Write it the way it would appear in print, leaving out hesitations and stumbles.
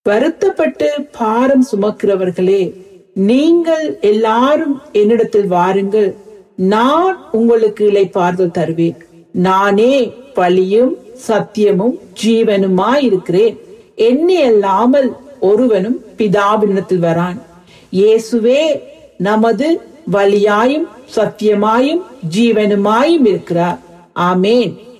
வருத்தப்பட்டு பாரம் சுமக்கிறவர்களே, நீங்கள் எல்லாரும் என்னிடத்தில் வாருங்கள், நான் உங்களுக்கு இளைப்பாறுதல் தருவேன். நானே வழியும் சத்தியமும் ஜீவனுமாயிருக்கிறேன். என்னை அல்லாமல் ஒருவனும் பிதாவினிடத்தில் வரான். இயேசுவே நமது வழியாயும் சத்தியமாயும் ஜீவனுமாயும் இருக்கிறார். ஆமேன்.